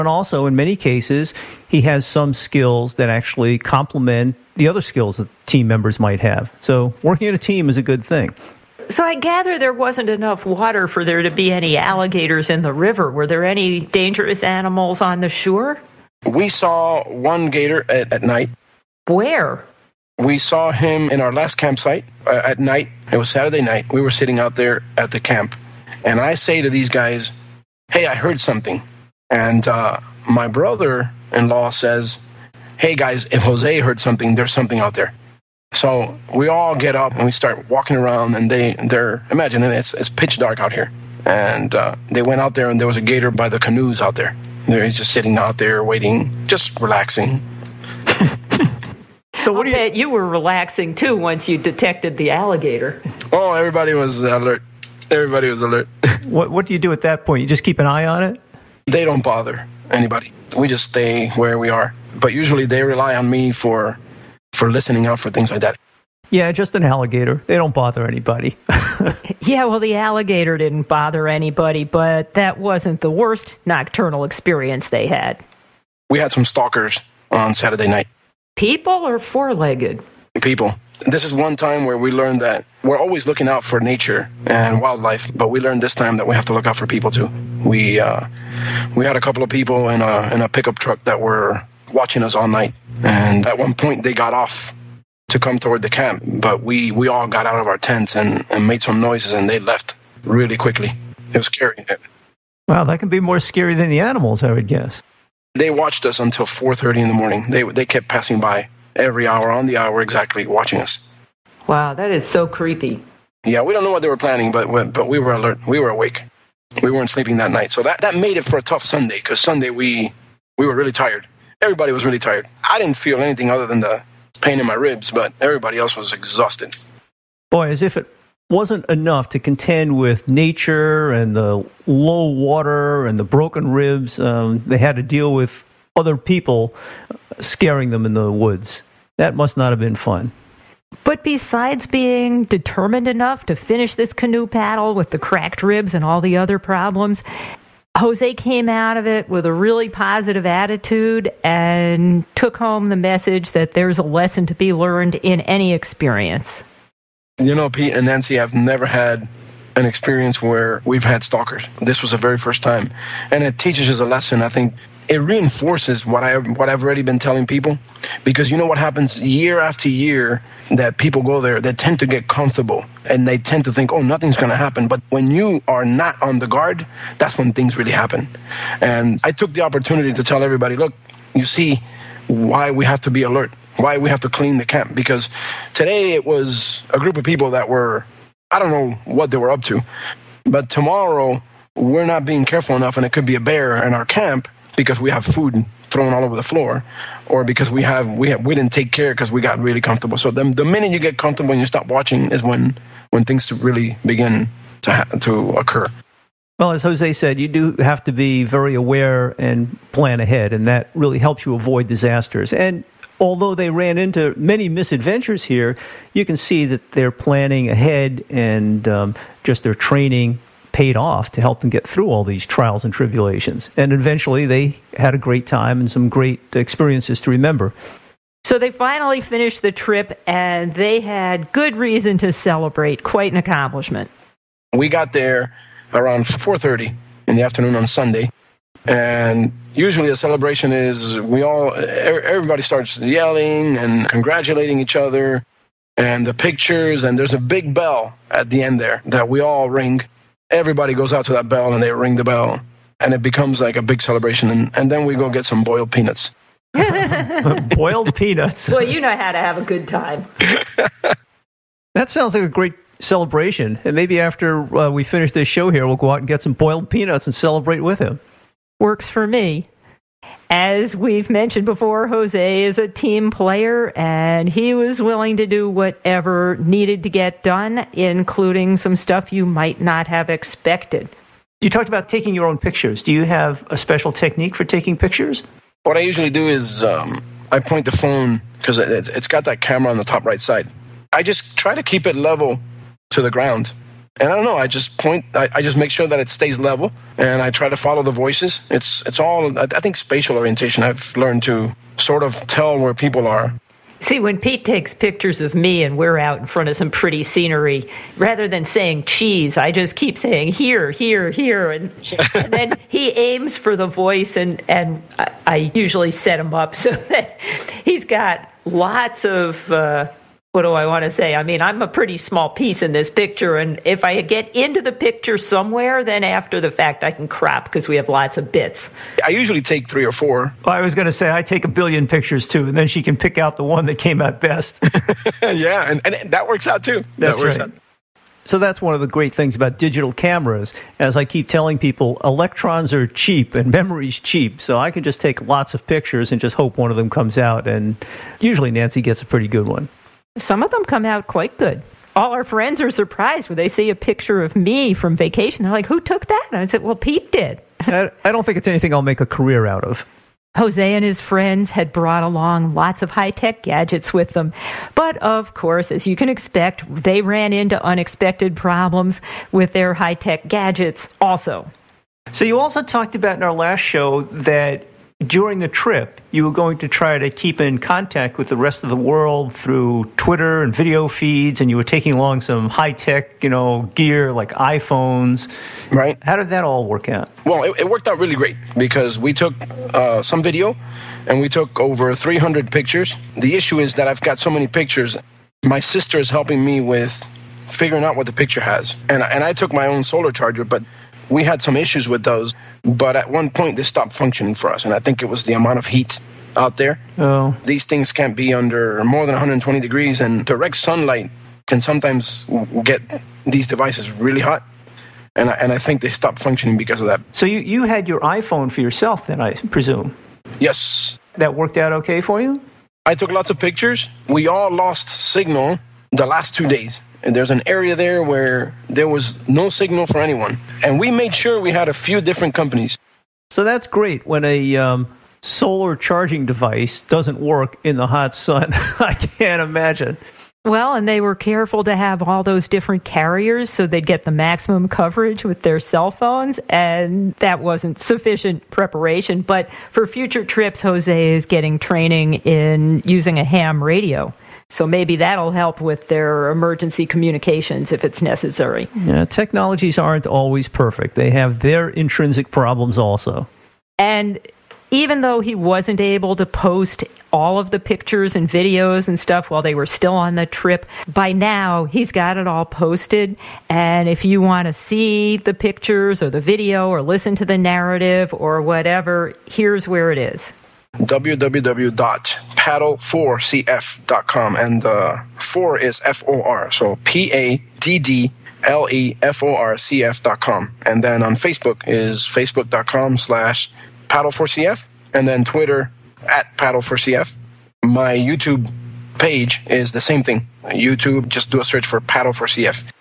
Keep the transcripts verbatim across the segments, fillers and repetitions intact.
And also, in many cases, he has some skills that actually complement the other skills that team members might have. So working in a team is a good thing. So I gather there wasn't enough water for there to be any alligators in the river. Were there any dangerous animals on the shore? We saw one gator at, at night. Where? We saw him in our last campsite uh, at night. It was Saturday night. We were sitting out there at the camp. And I say to these guys, hey, I heard something. And uh, my brother-in-law says, hey, guys, if Jose heard something, there's something out there. So we all get up and we start walking around, and they, they're, imagine it, it's, it's pitch dark out here. And uh, they went out there, and there was a gator by the canoes out there. They're just sitting out there waiting, just relaxing. So what do you... bet you were relaxing, too, once you detected the alligator. Oh, everybody was alert. Everybody was alert. What What do you do at that point? You just keep an eye on it? They don't bother anybody. We just stay where we are. But usually they rely on me for for listening out for things like that. Yeah, just an alligator. They don't bother anybody. Yeah, well, the alligator didn't bother anybody, but that wasn't the worst nocturnal experience they had. We had some stalkers on Saturday night. People or four-legged? People. This is one time where we learned that we're always looking out for nature and wildlife, but we learned this time that we have to look out for people too. We uh, we had a couple of people in a in a pickup truck that were watching us all night, and at one point they got off to come toward the camp, but we, we all got out of our tents and, and made some noises, and they left really quickly. It was scary. Wow, that can be more scary than the animals, I would guess. They watched us until four thirty in the morning. They they kept passing by. Every hour, on the hour, exactly, watching us. Wow, that is so creepy. Yeah, we don't know what they were planning, but but we were alert. We were awake. We weren't sleeping that night. So that, that made it for a tough Sunday, because Sunday we we were really tired. Everybody was really tired. I didn't feel anything other than the pain in my ribs, but everybody else was exhausted. Boy, as if it wasn't enough to contend with nature and the low water and the broken ribs, um, they had to deal with other people scaring them in the woods. That must not have been fun. But besides being determined enough to finish this canoe paddle with the cracked ribs and all the other problems, Jose came out of it with a really positive attitude and took home the message that there's a lesson to be learned in any experience. You know, Pete and Nancy, I've never had an experience where we've had stalkers. This was the very first time. And it teaches us a lesson. I think it reinforces what I what I've already been telling people, because you know what happens year after year that people go there, they tend to get comfortable and they tend to think, oh, nothing's going to happen. But when you are not on the guard, that's when things really happen. And I took the opportunity to tell everybody, look, you see why we have to be alert, why we have to clean the camp, because today it was a group of people that were, I don't know what they were up to, but tomorrow we're not being careful enough and it could be a bear in our camp because we have food thrown all over the floor, or because we have we have we didn't take care because we got really comfortable. So the, the minute you get comfortable and you stop watching is when when things really begin to ha- to occur. Well, as Jose said, you do have to be very aware and plan ahead, and that really helps you avoid disasters. And although they ran into many misadventures here, you can see that they're planning ahead, and um, just their training paid off to help them get through all these trials and tribulations. And eventually they had a great time and some great experiences to remember. So they finally finished the trip, and they had good reason to celebrate. Quite an accomplishment. We got there around four thirty in the afternoon on Sunday. And usually a celebration is we all, everybody starts yelling and congratulating each other, and the pictures, and there's a big bell at the end there that we all ring. Everybody goes out to that bell and they ring the bell, and it becomes like a big celebration. And, and then we go get some boiled peanuts. Boiled peanuts. Well, you know how to have a good time. That sounds like a great celebration. And maybe after uh, we finish this show here, we'll go out and get some boiled peanuts and celebrate with him. Works for me. As we've mentioned before, Jose is a team player, and he was willing to do whatever needed to get done, including some stuff you might not have expected. You talked about taking your own pictures. Do you have a special technique for taking pictures? What I usually do is um, I point the phone, because it's got that camera on the top right side. I just try to keep it level to the ground. And I don't know, I just point, I, I just make sure that it stays level, and I try to follow the voices. It's it's all, I think spatial orientation, I've learned to sort of tell where people are. See, when Pete takes pictures of me and we're out in front of some pretty scenery, rather than saying cheese, I just keep saying here, here, here. And, and then he aims for the voice, and, and I, I usually set him up so that he's got lots of... Uh, What do I want to say? I mean, I'm a pretty small piece in this picture, and if I get into the picture somewhere, then after the fact I can crop because we have lots of bits. I usually take three or four. Well, I was going to say I take a billion pictures too, and then she can pick out the one that came out best. Yeah, and, and that works out too. That's that works right. out. So that's one of the great things about digital cameras. As I keep telling people, electrons are cheap and memory's cheap. So I can just take lots of pictures and just hope one of them comes out. And usually Nancy gets a pretty good one. Some of them come out quite good. All our friends are surprised when they see a picture of me from vacation. They're like, who took that? And I said, well, Pete did. I, I don't think it's anything I'll make a career out of. Jose and his friends had brought along lots of high-tech gadgets with them. But, of course, as you can expect, they ran into unexpected problems with their high-tech gadgets also. So you also talked about in our last show that during the trip, you were going to try to keep in contact with the rest of the world through Twitter and video feeds, and you were taking along some high-tech, you know, gear like iPhones. Right. How did that all work out? Well, it, it worked out really great because we took uh, some video and we took over three hundred pictures. The issue is that I've got so many pictures. My sister is helping me with figuring out what the picture has. And, and I took my own solar charger, but we had some issues with those. But at one point, they stopped functioning for us. And I think it was the amount of heat out there. Oh. These things can't be under more than one hundred twenty degrees. And direct sunlight can sometimes get these devices really hot. And I, and I think they stopped functioning because of that. So you, you had your iPhone for yourself then, I presume? Yes. That worked out okay for you? I took lots of pictures. We all lost signal the last two days. And there's an area there where there was no signal for anyone. And we made sure we had a few different companies. So that's great when a um, solar charging device doesn't work in the hot sun. I can't imagine. Well, and they were careful to have all those different carriers so they'd get the maximum coverage with their cell phones, and that wasn't sufficient preparation. But for future trips, Jose is getting training in using a ham radio. So maybe that'll help with their emergency communications if it's necessary. Yeah, technologies aren't always perfect. They have their intrinsic problems also. And even though he wasn't able to post all of the pictures and videos and stuff while they were still on the trip, by now he's got it all posted. And if you want to see the pictures or the video or listen to the narrative or whatever, here's where it is. w w w dot paddle four c f dot com, and uh, four is F O R, so P A D D L E F O R C F dot com. And then on Facebook is facebook dot com slash paddle four c f, and then Twitter at paddle four c f. My YouTube page is the same thing. YouTube, just do a search for paddle four c f.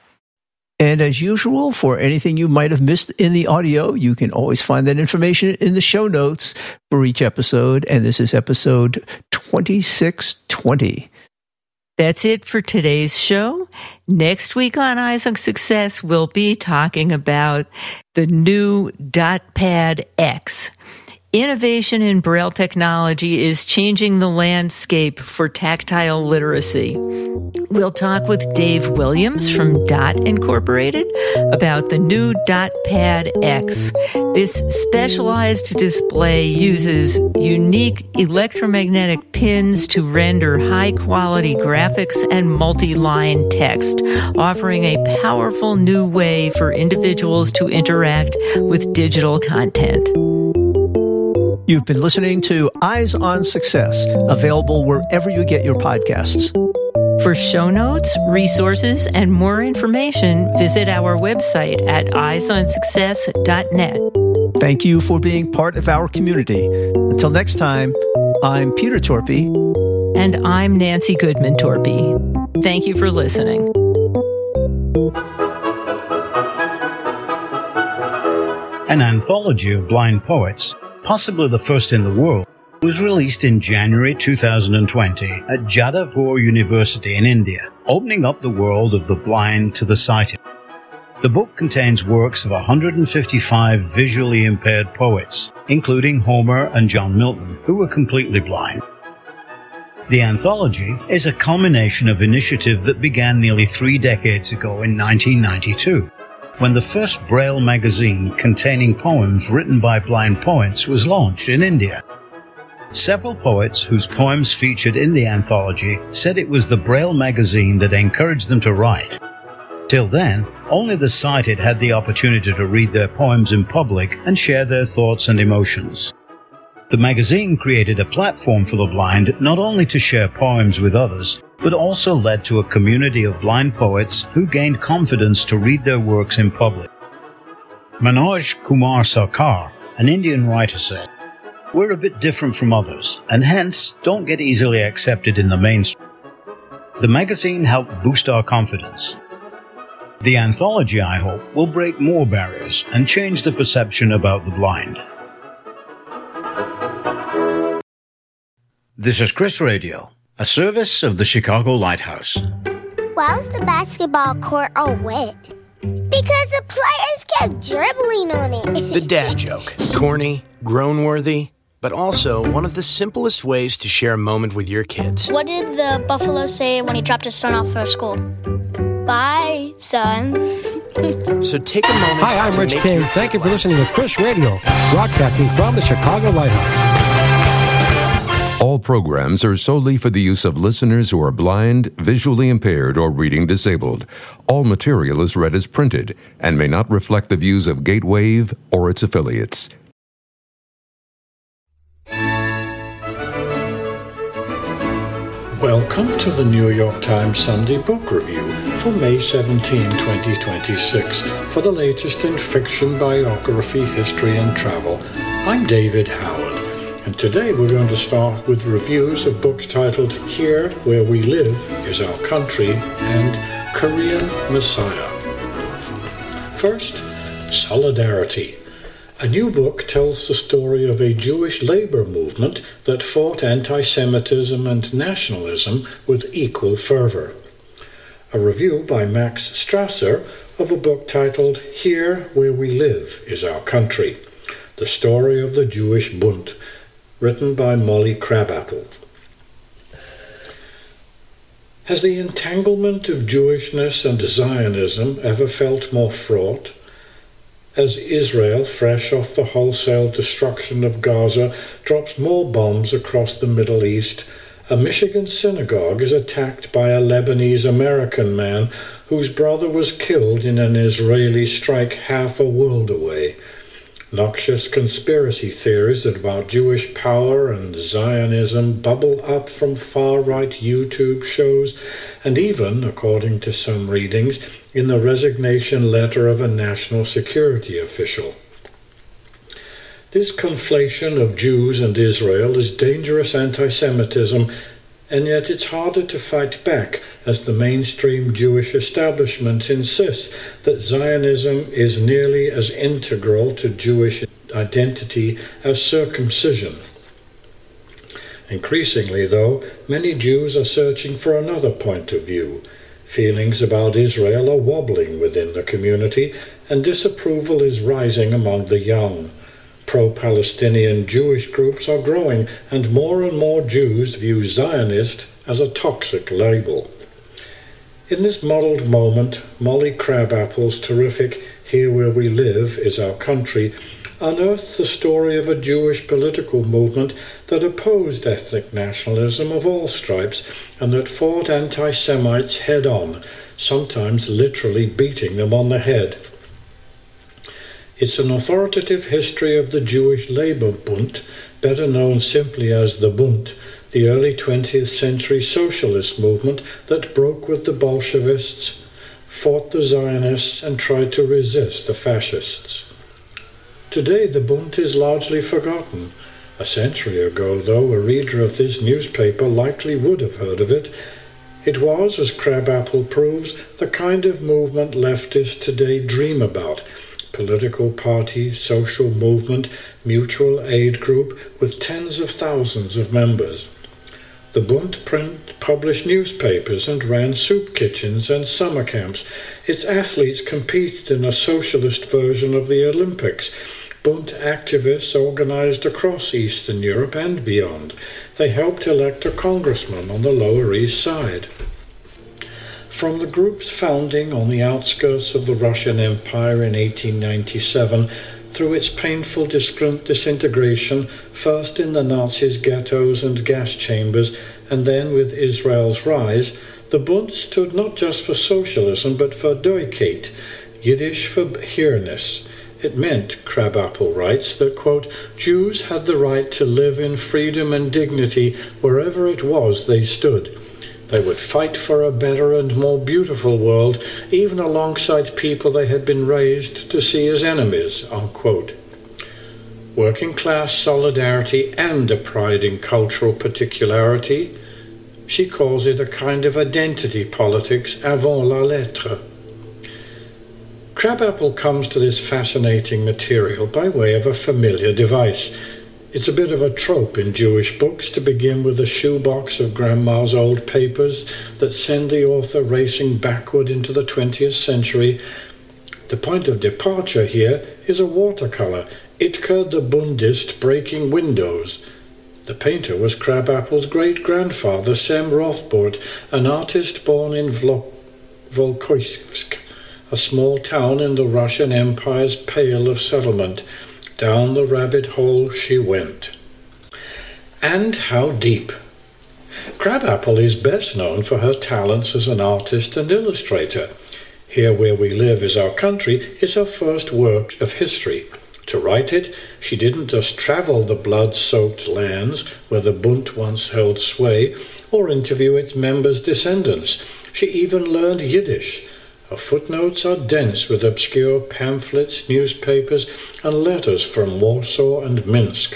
And as usual, for anything you might have missed in the audio, you can always find that information in the show notes for each episode. And this is episode twenty-six twenty. That's it for today's show. Next week on Eyes on Success, we'll be talking about the new DotPad X. Innovation in Braille technology is changing the landscape for tactile literacy. We'll talk with Dave Williams from Dot Incorporated about the new DotPad X. This specialized display uses unique electromagnetic pins to render high-quality graphics and multi-line text, offering a powerful new way for individuals to interact with digital content. You've been listening to Eyes on Success, available wherever you get your podcasts. For show notes, resources, and more information, visit our website at eyes on success dot net. Thank you for being part of our community. Until next time, I'm Peter Torpy. And I'm Nancy Goodman Torpy. Thank you for listening. An anthology of blind poets, possibly the first in the world, was released in January two thousand twenty at Jadavpur University in India, opening up the world of the blind to the sighted. The book contains works of one hundred fifty-five visually impaired poets, including Homer and John Milton, who were completely blind. The anthology is a culmination of initiative that began nearly three decades ago in nineteen ninety-two, when the first Braille magazine containing poems written by blind poets was launched in India. Several poets whose poems featured in the anthology said it was the Braille magazine that encouraged them to write. Till then, only the sighted had the opportunity to read their poems in public and share their thoughts and emotions. The magazine created a platform for the blind not only to share poems with others, but also led to a community of blind poets who gained confidence to read their works in public. Manoj Kumar Sarkar, an Indian writer, said, "We're a bit different from others, and hence don't get easily accepted in the mainstream. The magazine helped boost our confidence. The anthology, I hope, will break more barriers and change the perception about the blind." This is Chris Radio, a service of the Chicago Lighthouse. Why was the basketball court all wet? Because the players kept dribbling on it. The dad joke. Corny, groan-worthy, but also one of the simplest ways to share a moment with your kids. What did the buffalo say when he dropped his son off for school? Bye, son. So take a moment. Hi, I'm to Rich make King. your- Thank you for listening to Chris Radio, broadcasting from the Chicago Lighthouse. All programs are solely for the use of listeners who are blind, visually impaired, or reading disabled. All material is read as printed and may not reflect the views of Gatewave or its affiliates. Welcome to the New York Times Sunday Book Review for May seventeenth, twenty twenty-six, for the latest in fiction, biography, history, and travel. I'm David Howard, and today we're going to start with reviews of books titled Here Where We Live Is Our Country and Korean Messiah. First, Solidarity. A new book tells the story of a Jewish labor movement that fought anti-Semitism and nationalism with equal fervor. A review by Max Strasser of a book titled Here Where We Live Is Our Country, the story of the Jewish Bund, written by Molly Crabapple. Has the entanglement of Jewishness and Zionism ever felt more fraught? As Israel, fresh off the wholesale destruction of Gaza, drops more bombs across the Middle East, a Michigan synagogue is attacked by a Lebanese-American man whose brother was killed in an Israeli strike half a world away. Noxious conspiracy theories about Jewish power and Zionism bubble up from far-right YouTube shows, and even, according to some readings, in the resignation letter of a national security official. This conflation of Jews and Israel is dangerous anti-Semitism, and yet it's harder to fight back as the mainstream Jewish establishment insists that Zionism is nearly as integral to Jewish identity as circumcision. Increasingly, though, many Jews are searching for another point of view. Feelings about Israel are wobbling within the community, and disapproval is rising among the young. Pro-Palestinian Jewish groups are growing, and more and more Jews view Zionist as a toxic label. In this muddled moment, Molly Crabapple's terrific Here Where We Live Is Our Country unearthed the story of a Jewish political movement that opposed ethnic nationalism of all stripes and that fought anti-Semites head-on, sometimes literally beating them on the head. It's an authoritative history of the Jewish Labor Bund, better known simply as the Bund, the early twentieth century socialist movement that broke with the Bolshevists, fought the Zionists, and tried to resist the fascists. Today the Bund is largely forgotten. A century ago, though, a reader of this newspaper likely would have heard of it. It was, as Crabapple proves, the kind of movement leftists today dream about. Political party, social movement, mutual aid group with tens of thousands of members. The Bund print published newspapers and ran soup kitchens and summer camps. Its athletes competed in a socialist version of the Olympics. Bund activists organized across Eastern Europe and beyond. They helped elect a congressman on the Lower East Side. From the group's founding on the outskirts of the Russian Empire in eighteen ninety-seven, through its painful disintegration, first in the Nazis' ghettos and gas chambers, and then with Israel's rise, the Bund stood not just for socialism, but for Deutschkeit, Yiddish for here-ness. It meant, Crabapple writes, that, quote, Jews had the right to live in freedom and dignity wherever it was they stood. They would fight for a better and more beautiful world, even alongside people they had been raised to see as enemies, unquote. Working class solidarity and a pride in cultural particularity, she calls it a kind of identity politics avant la lettre. Crabapple comes to this fascinating material by way of a familiar device. It's a bit of a trope in Jewish books to begin with a shoebox of grandma's old papers that send the author racing backward into the twentieth century. The point of departure here is a watercolor, Itker the Bundist breaking windows. The painter was Crabapple's great-grandfather, Sem Rothbard, an artist born in Vlo- Volkoysk, a small town in the Russian Empire's Pale of Settlement. Down the rabbit hole she went. And how deep! Crabapple is best known for her talents as an artist and illustrator. Here Where We Live Is Our Country is her first work of history. To write it, she didn't just travel the blood-soaked lands where the Bund once held sway, or interview its members' descendants. She even learned Yiddish. Her footnotes are dense with obscure pamphlets, newspapers, and letters from Warsaw and Minsk.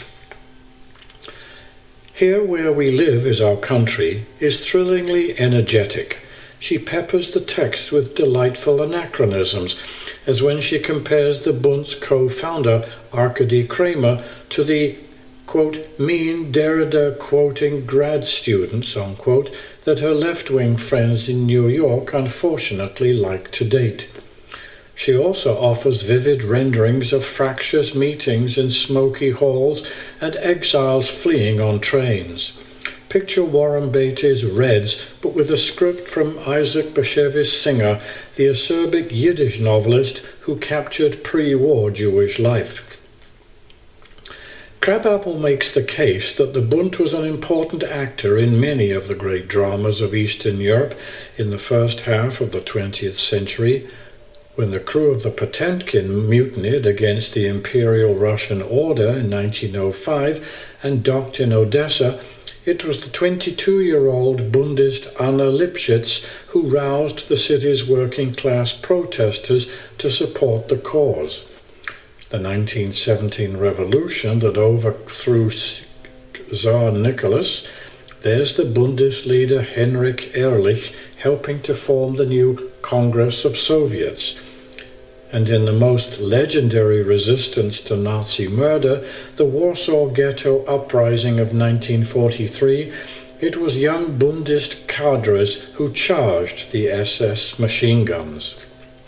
Here Where We Live Is Our Country is thrillingly energetic. She peppers the text with delightful anachronisms, as when she compares the Bund's co-founder, Arkady Kramer, to the, quote, mean Derrida-quoting grad students, unquote, that her left-wing friends in New York unfortunately like to date. She also offers vivid renderings of fractious meetings in smoky halls and exiles fleeing on trains. Picture Warren Beatty's Reds, but with a script from Isaac Bashevis Singer, the acerbic Yiddish novelist who captured pre-war Jewish life. Crabapple makes the case that the Bund was an important actor in many of the great dramas of Eastern Europe in the first half of the twentieth century. When the crew of the Potemkin mutinied against the Imperial Russian Order in nineteen oh five and docked in Odessa, it was the twenty-two-year-old Bundist Anna Lipschitz who roused the city's working-class protesters to support the cause. The nineteen seventeen revolution that overthrew Tsar Nicholas, there's the Bundist leader Henrik Ehrlich helping to form the new Congress of Soviets. And in the most legendary resistance to Nazi murder, the Warsaw Ghetto Uprising of nineteen forty-three, it was young Bundist cadres who charged the S S machine guns.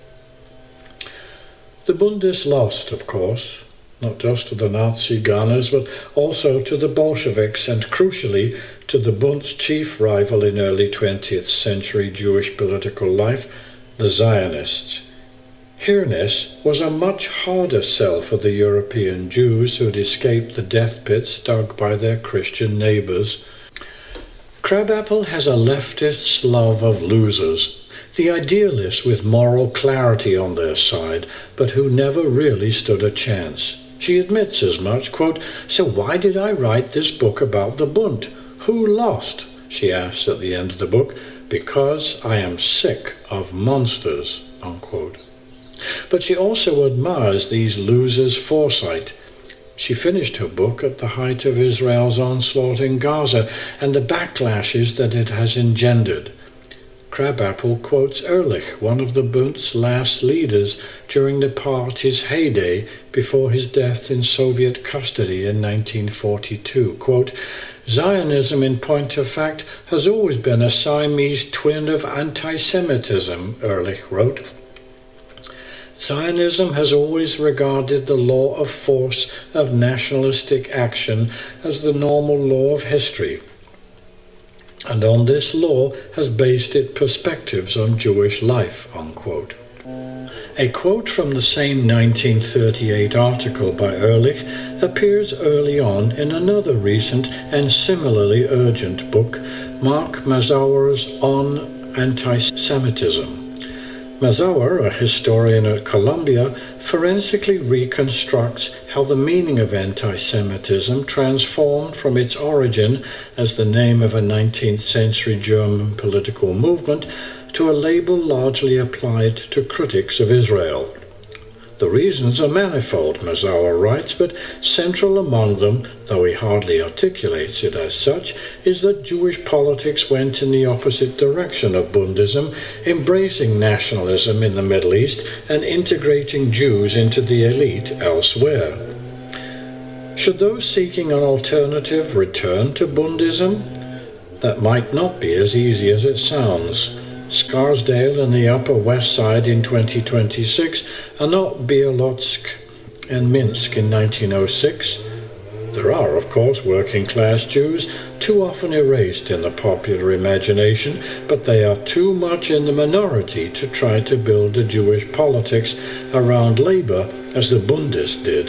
The Bundists lost, of course, not just to the Nazi gunners, but also to the Bolsheviks and, crucially, to the Bund's chief rival in early twentieth century Jewish political life, the Zionists. Here-ness was a much harder sell for the European Jews who'd escaped the death pits dug by their Christian neighbours. Crabapple has a leftist's love of losers, the idealists with moral clarity on their side, but who never really stood a chance. She admits as much, quote, so why did I write this book about the Bund? Who lost? She asks at the end of the book. Because I am sick of monsters, unquote. But she also admires these losers' foresight. She finished her book at the height of Israel's onslaught in Gaza and the backlashes that it has engendered. Crabapple quotes Ehrlich, one of the Bund's last leaders during the party's heyday before his death in Soviet custody in nineteen forty-two. Quote, Zionism, in point of fact, has always been a Siamese twin of anti-Semitism, Ehrlich wrote. Zionism has always regarded the law of force of nationalistic action as the normal law of history, and on this law has based its perspectives on Jewish life, unquote. A quote from the same nineteen thirty-eight article by Ehrlich appears early on in another recent and similarly urgent book, Mark Mazauer's On Anti-Semitism. Mazauer, a historian at Columbia, forensically reconstructs how the meaning of anti-Semitism transformed from its origin as the name of a nineteenth century German political movement to a label largely applied to critics of Israel. The reasons are manifold, Mazauer writes, but central among them, though he hardly articulates it as such, is that Jewish politics went in the opposite direction of Bundism, embracing nationalism in the Middle East and integrating Jews into the elite elsewhere. Should those seeking an alternative return to Bundism? That might not be as easy as it sounds. Scarsdale and the Upper West Side in twenty twenty-six are not Bielotsk and Minsk in nineteen oh six. There are, of course, working-class Jews, too often erased in the popular imagination, but they are too much in the minority to try to build a Jewish politics around labor as the Bundists did.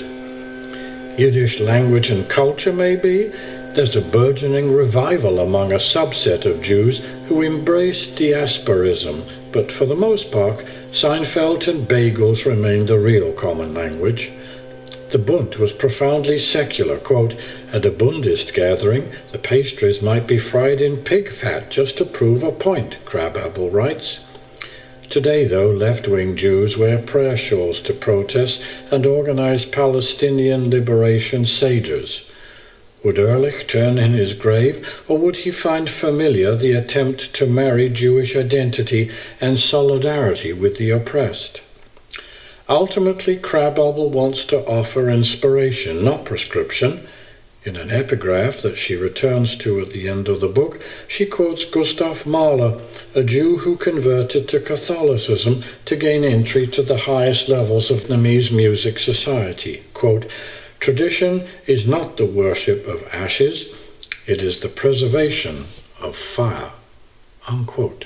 Yiddish language and culture, maybe? There's a burgeoning revival among a subset of Jews who embrace diasporism, but for the most part, Seinfeld and bagels remain the real common language. The Bund was profoundly secular. Quote, at a Bundist gathering, the pastries might be fried in pig fat just to prove a point, Crabapple writes. Today, though, left-wing Jews wear prayer shawls to protest and organize Palestinian liberation seders. Would Ehrlich turn in his grave, or would he find familiar the attempt to marry Jewish identity and solidarity with the oppressed? Ultimately, Crabapple wants to offer inspiration, not prescription. In an epigraph that she returns to at the end of the book, she quotes Gustav Mahler, a Jew who converted to Catholicism to gain entry to the highest levels of Vietnamese music society. Quote, tradition is not the worship of ashes, it is the preservation of fire. Unquote.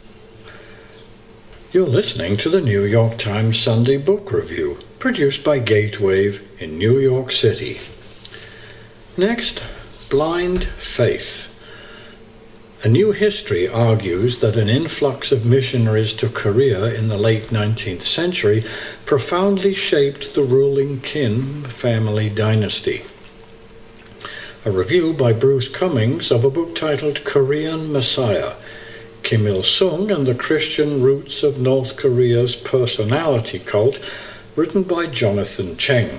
You're listening to the New York Times Sunday Book Review, produced by Gatewave in New York City. Next, Blind Faith. A New History argues that an influx of missionaries to Korea in the late nineteenth century profoundly shaped the ruling Kim family dynasty. A review by Bruce Cummings of a book titled Korean Messiah, Kim Il-sung and the Christian Roots of North Korea's Personality Cult, written by Jonathan Cheng.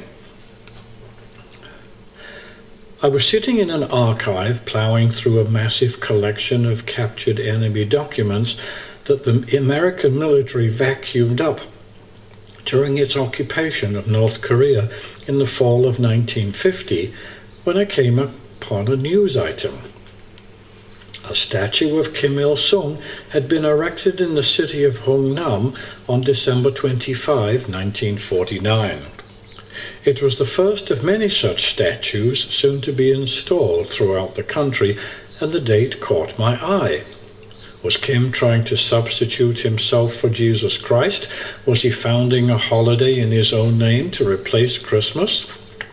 I was sitting in an archive plowing through a massive collection of captured enemy documents that the American military vacuumed up during its occupation of North Korea in the fall of nineteen fifty, when I came upon a news item. A statue of Kim Il-sung had been erected in the city of Hungnam on December twenty-fifth, nineteen forty-nine. It was the first of many such statues soon to be installed throughout the country, and the date caught my eye. Was Kim trying to substitute himself for Jesus Christ? Was he founding a holiday in his own name to replace Christmas?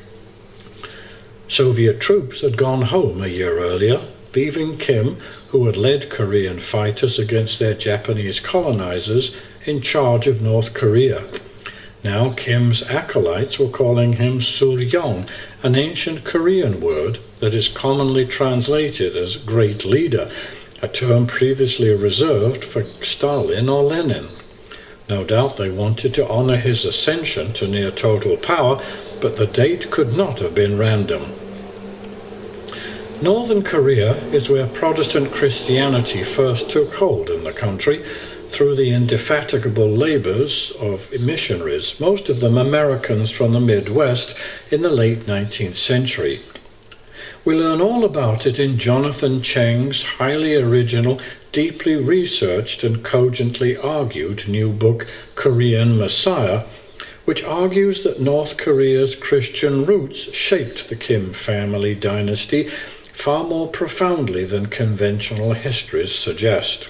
Soviet troops had gone home a year earlier, leaving Kim, who had led Korean fighters against their Japanese colonizers, in charge of North Korea. Now Kim's acolytes were calling him Suryong, an ancient Korean word that is commonly translated as great leader, a term previously reserved for Stalin or Lenin. No doubt they wanted to honor his ascension to near total power, but the date could not have been random. Northern Korea is where Protestant Christianity first took hold in the country through the indefatigable labors of missionaries, most of them Americans from the Midwest in the late nineteenth century. We learn all about it in Jonathan Cheng's highly original, deeply researched and cogently argued new book, Korean Messiah, which argues that North Korea's Christian roots shaped the Kim family dynasty far more profoundly than conventional histories suggest.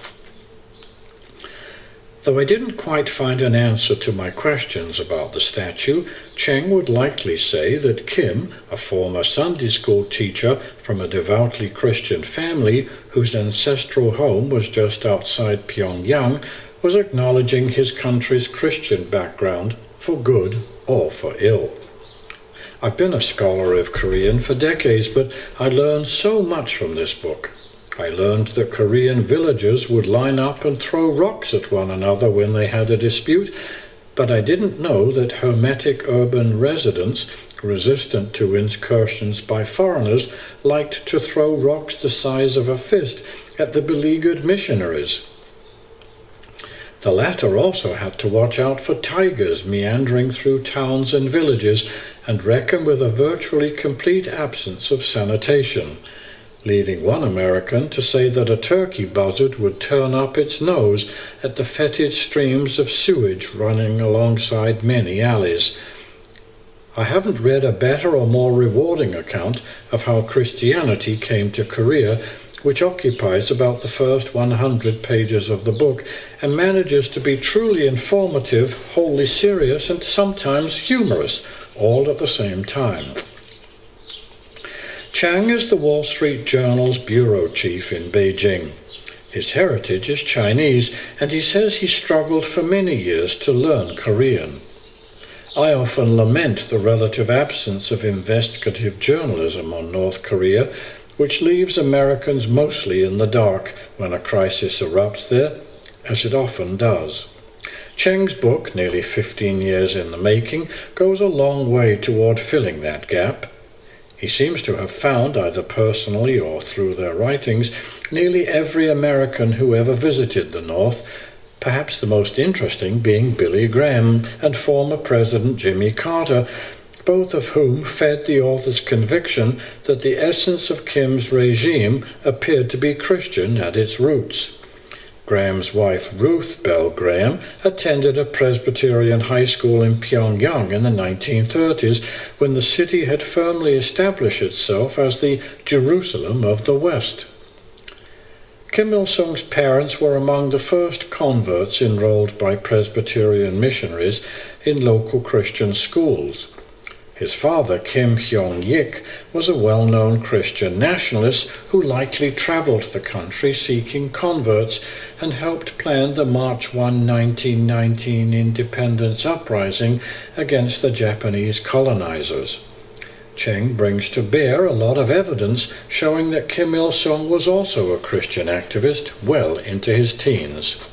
Though I didn't quite find an answer to my questions about the statue, Cheng would likely say that Kim, a former Sunday school teacher from a devoutly Christian family whose ancestral home was just outside Pyongyang, was acknowledging his country's Christian background for good or for ill. I've been a scholar of Korean for decades, but I learned so much from this book. I learned that Korean villagers would line up and throw rocks at one another when they had a dispute, but I didn't know that hermetic urban residents, resistant to incursions by foreigners, liked to throw rocks the size of a fist at the beleaguered missionaries. The latter also had to watch out for tigers meandering through towns and villages and reckon with a virtually complete absence of sanitation, leading one American to say that a turkey buzzard would turn up its nose at the fetid streams of sewage running alongside many alleys. I haven't read a better or more rewarding account of how Christianity came to Korea, which occupies about the first one hundred pages of the book and manages to be truly informative, wholly serious, and sometimes humorous, all at the same time. Chang is the Wall Street Journal's bureau chief in Beijing. His heritage is Chinese, and he says he struggled for many years to learn Korean. I often lament the relative absence of investigative journalism on North Korea, which leaves Americans mostly in the dark when a crisis erupts there, as it often does. Cheng's book, nearly fifteen years in the making, goes a long way toward filling that gap. He seems to have found, either personally or through their writings, nearly every American who ever visited the North, perhaps the most interesting being Billy Graham and former President Jimmy Carter, both of whom fed the author's conviction that the essence of Kim's regime appeared to be Christian at its roots. Graham's wife, Ruth Bell Graham, attended a Presbyterian high school in Pyongyang in the nineteen thirties, when the city had firmly established itself as the Jerusalem of the West. Kim Il-sung's parents were among the first converts enrolled by Presbyterian missionaries in local Christian schools. His father, Kim Hyong-yik, was a well-known Christian nationalist who likely traveled the country seeking converts and helped plan the March first, nineteen nineteen independence uprising against the Japanese colonizers. Cheng brings to bear a lot of evidence showing that Kim Il-sung was also a Christian activist well into his teens.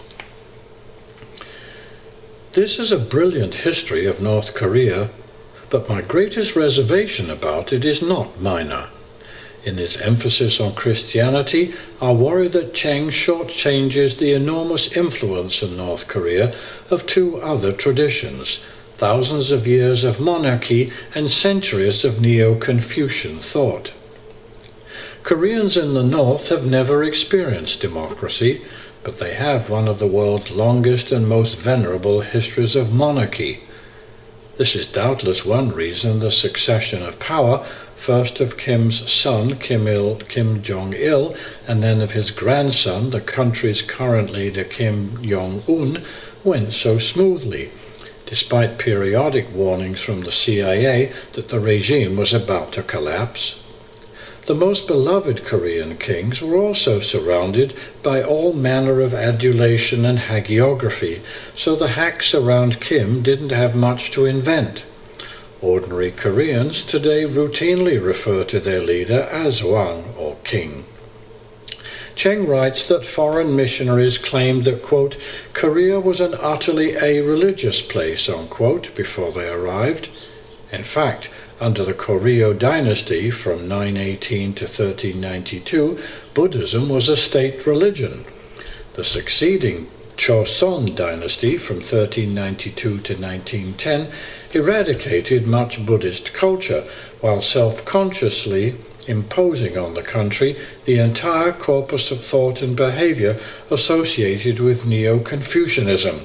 This is a brilliant history of North Korea, but my greatest reservation about it is not minor. In his emphasis on Christianity, I worry that Cheng shortchanges the enormous influence in North Korea of two other traditions, thousands of years of monarchy and centuries of Neo-Confucian thought. Koreans in the North have never experienced democracy, but they have one of the world's longest and most venerable histories of monarchy. This is doubtless one reason the succession of power, first of Kim's son Kim Il, Kim Jong-il, and then of his grandson, the country's current leader Kim Jong-un, went so smoothly, despite periodic warnings from the C I A that the regime was about to collapse. The most beloved Korean kings were also surrounded by all manner of adulation and hagiography, so the hacks around Kim didn't have much to invent. Ordinary Koreans today routinely refer to their leader as Wang, or king. Cheng writes that foreign missionaries claimed that, quote, Korea was an utterly a-religious place, unquote, before they arrived. In fact, Under the Koryo dynasty from nine eighteen to thirteen ninety-two, Buddhism was a state religion. The succeeding Choson dynasty from thirteen ninety-two to nineteen ten eradicated much Buddhist culture while self-consciously imposing on the country the entire corpus of thought and behavior associated with Neo-Confucianism.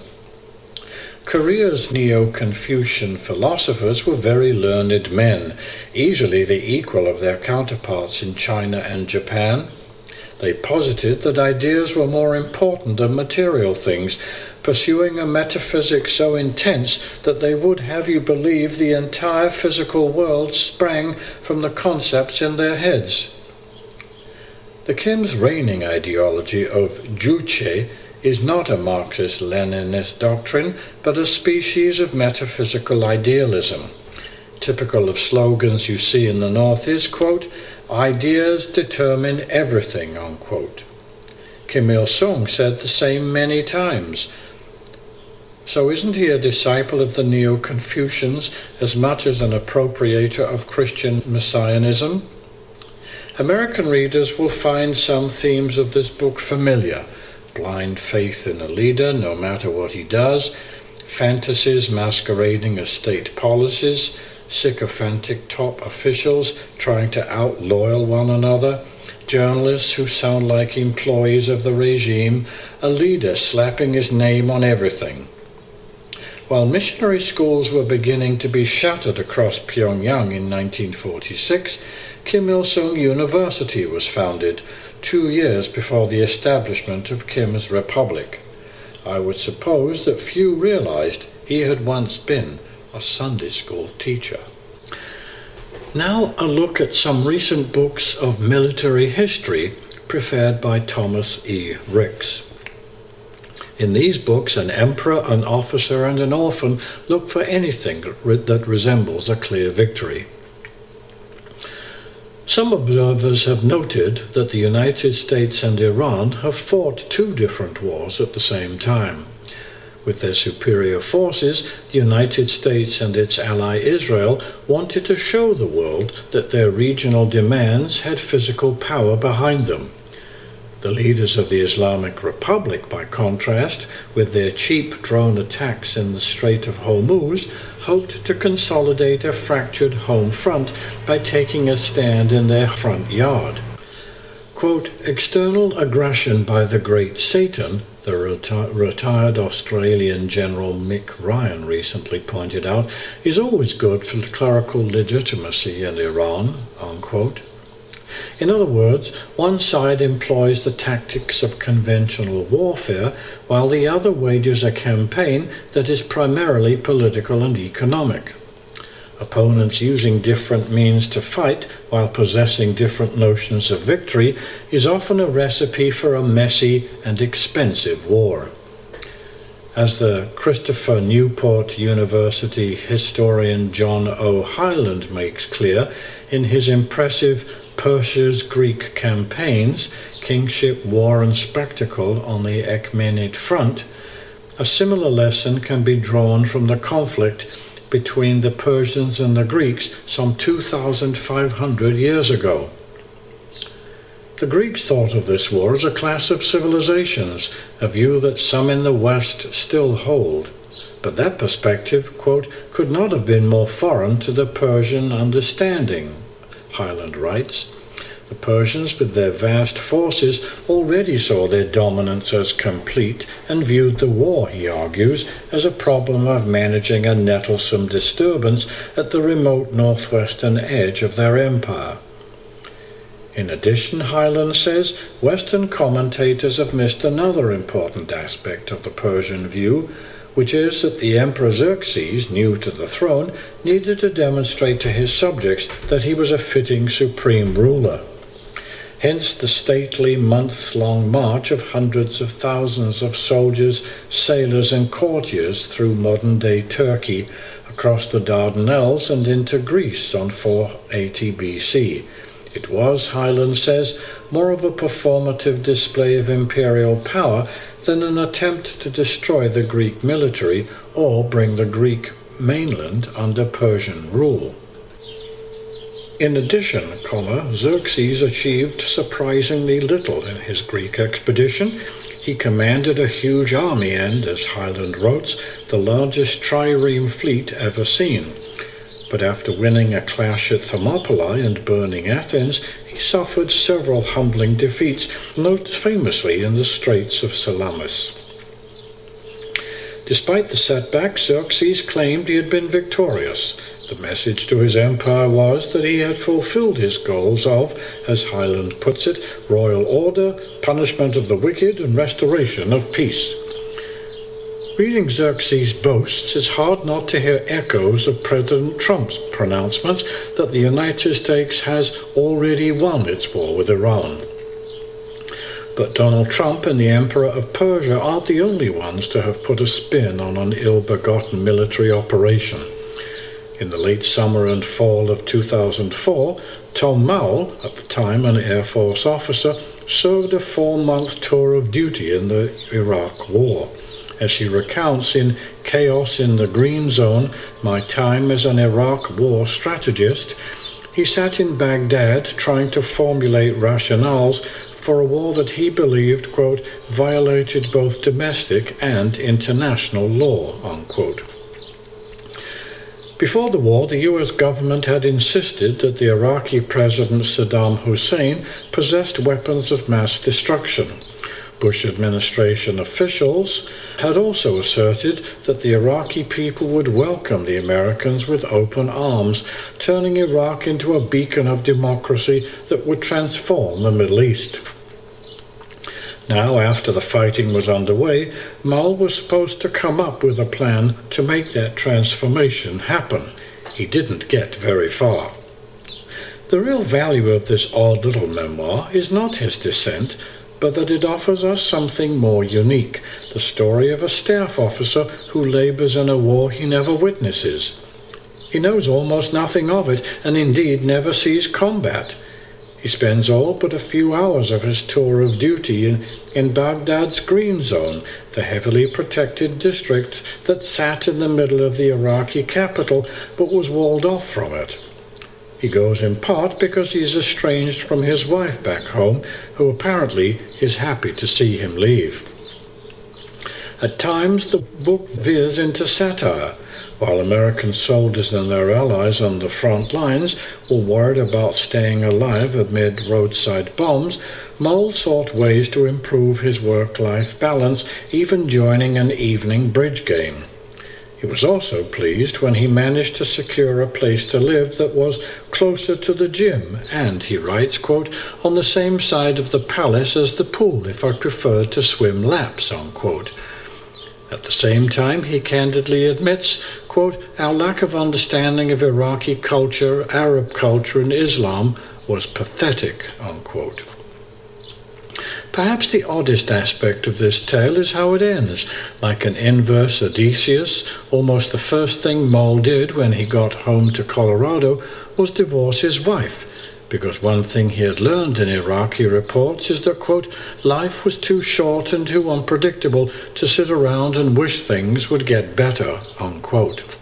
Korea's Neo-Confucian philosophers were very learned men, easily the equal of their counterparts in China and Japan. They posited that ideas were more important than material things, pursuing a metaphysics so intense that they would have you believe the entire physical world sprang from the concepts in their heads. The Kim's reigning ideology of Juche is not a Marxist-Leninist doctrine, but a species of metaphysical idealism. Typical of slogans you see in the North is, quote, "Ideas determine everything," unquote. Kim Il-sung said the same many times. So isn't he a disciple of the Neo-Confucians as much as an appropriator of Christian messianism? American readers will find some themes of this book familiar. Blind faith in a leader, no matter what he does, fantasies masquerading as state policies, sycophantic top officials trying to out-loyal one another, journalists who sound like employees of the regime, a leader slapping his name on everything. While missionary schools were beginning to be shattered across Pyongyang in nineteen forty-six, Kim Il-sung University was founded, two years before the establishment of Kim's Republic. I would suppose that few realized he had once been a Sunday school teacher. Now a look at some recent books of military history prepared by Thomas E. Ricks. In these books, an emperor, an officer, and an orphan look for anything that resembles a clear victory. Some observers have noted that the United States and Iran have fought two different wars at the same time. With their superior forces, the United States and its ally Israel wanted to show the world that their regional demands had physical power behind them. The leaders of the Islamic Republic, by contrast, with their cheap drone attacks in the Strait of Hormuz, hoped to consolidate a fractured home front by taking a stand in their front yard. Quote, "External aggression by the great Satan," the reti- retired Australian General Mick Ryan recently pointed out, "is always good for clerical legitimacy in Iran," unquote. In other words, one side employs the tactics of conventional warfare, while the other wages a campaign that is primarily political and economic. Opponents using different means to fight while possessing different notions of victory is often a recipe for a messy and expensive war. As the Christopher Newport University historian John O. Hyland makes clear in his impressive Persia's Greek Campaigns, Kingship, War and Spectacle on the Achaemenid Front, a similar lesson can be drawn from the conflict between the Persians and the Greeks some two thousand five hundred years ago. The Greeks thought of this war as a clash of civilizations, a view that some in the West still hold. But that perspective, quote, "could not have been more foreign to the Persian understanding," Hyland writes. The Persians, with their vast forces, already saw their dominance as complete and viewed the war, he argues, as a problem of managing a nettlesome disturbance at the remote northwestern edge of their empire. In addition, Hyland says, Western commentators have missed another important aspect of the Persian view, which is that the Emperor Xerxes, new to the throne, needed to demonstrate to his subjects that he was a fitting supreme ruler. Hence the stately month-long march of hundreds of thousands of soldiers, sailors and courtiers through modern-day Turkey, across the Dardanelles and into Greece on four eighty B C. It was, Hyland says, more of a performative display of imperial power than an attempt to destroy the Greek military or bring the Greek mainland under Persian rule. In addition, comma, Xerxes achieved surprisingly little in his Greek expedition. He commanded a huge army and, as Hyland wrote, the largest trireme fleet ever seen. But after winning a clash at Thermopylae and burning Athens, he suffered several humbling defeats, most famously in the Straits of Salamis. Despite the setbacks, Xerxes claimed he had been victorious. The message to his empire was that he had fulfilled his goals of, as Hyland puts it, royal order, punishment of the wicked, and restoration of peace. Reading Xerxes' boasts, it's hard not to hear echoes of President Trump's pronouncements that the United States has already won its war with Iran. But Donald Trump and the Emperor of Persia aren't the only ones to have put a spin on an ill-begotten military operation. In the late summer and fall of two thousand four, Tom Mowell, at the time an Air Force officer, served a four-month tour of duty in the Iraq War. As he recounts in Chaos in the Green Zone, My Time as an Iraq War Strategist, he sat in Baghdad trying to formulate rationales for a war that he believed, quote, violated both domestic and international law, unquote. Before the war, the U S government had insisted that the Iraqi President Saddam Hussein possessed weapons of mass destruction. Bush administration officials had also asserted that the Iraqi people would welcome the Americans with open arms, turning Iraq into a beacon of democracy that would transform the Middle East. Now, after the fighting was underway, Mowell was supposed to come up with a plan to make that transformation happen. He didn't get very far. The real value of this odd little memoir is not his descent, but that it offers us something more unique, the story of a staff officer who labors in a war he never witnesses. He knows almost nothing of it, and indeed never sees combat. He spends all but a few hours of his tour of duty in, in Baghdad's Green Zone, the heavily protected district that sat in the middle of the Iraqi capital but was walled off from it. He goes in part because he is estranged from his wife back home, who apparently is happy to see him leave. At times the book veers into satire. While American soldiers and their allies on the front lines were worried about staying alive amid roadside bombs, Mowell sought ways to improve his work-life balance, even joining an evening bridge game. He was also pleased when he managed to secure a place to live that was closer to the gym and, he writes, quote, on the same side of the palace as the pool if I preferred to swim laps, unquote. At the same time, he candidly admits, quote, our lack of understanding of Iraqi culture, Arab culture, and Islam was pathetic, unquote. Perhaps the oddest aspect of this tale is how it ends. Like an inverse Odysseus, almost the first thing Mowell did when he got home to Colorado was divorce his wife, because one thing he had learned in Iraq, he reports, is that, quote, life was too short and too unpredictable to sit around and wish things would get better, unquote.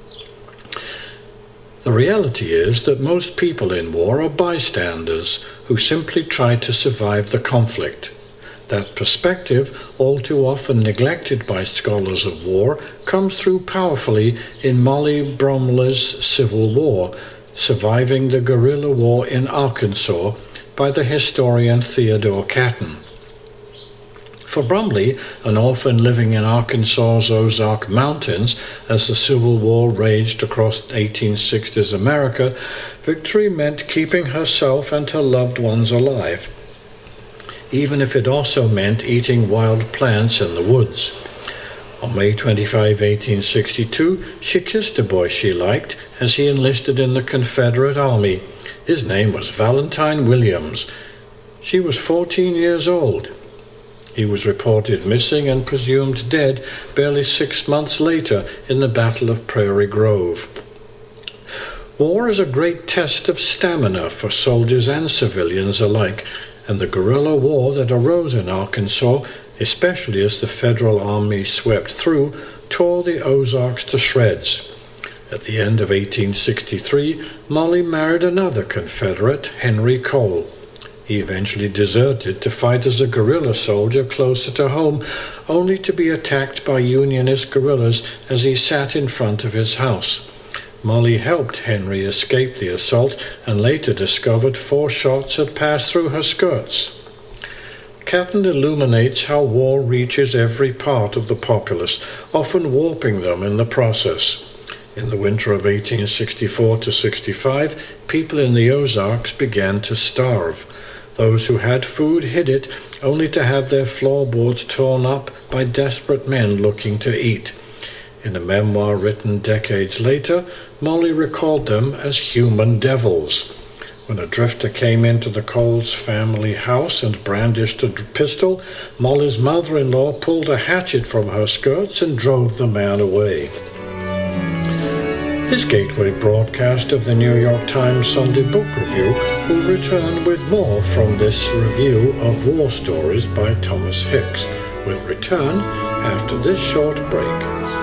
The reality is that most people in war are bystanders who simply try to survive the conflict. That perspective, all too often neglected by scholars of war, comes through powerfully in Molly Bromley's Civil War, Surviving the Guerrilla War in Arkansas, by the historian Theodore Catton. For Bromley, an orphan living in Arkansas's Ozark Mountains as the Civil War raged across eighteen sixties America, victory meant keeping herself and her loved ones alive, even if it also meant eating wild plants in the woods. On May twenty-fifth, eighteen sixty-two, she kissed a boy she liked as he enlisted in the Confederate Army. His name was Valentine Williams. She was fourteen years old. He was reported missing and presumed dead barely six months later in the Battle of Prairie Grove. War is a great test of stamina for soldiers and civilians alike, and the guerrilla war that arose in Arkansas, especially as the Federal Army swept through, tore the Ozarks to shreds. At the end of eighteen sixty-three, Molly married another Confederate, Henry Cole. He eventually deserted to fight as a guerrilla soldier closer to home, only to be attacked by Unionist guerrillas as he sat in front of his house. Molly helped Henry escape the assault and later discovered four shots had passed through her skirts. Catton illuminates how war reaches every part of the populace, often warping them in the process. In the winter of eighteen sixty-four to sixty-five, people in the Ozarks began to starve. Those who had food hid it, only to have their floorboards torn up by desperate men looking to eat. In a memoir written decades later, Molly recalled them as human devils. When a drifter came into the Coles family house and brandished a pistol, Molly's mother-in-law pulled a hatchet from her skirts and drove the man away. This Gateway broadcast of the New York Times Sunday Book Review will return with more from this review of War Stories by Thomas Hicks. We'll return after this short break.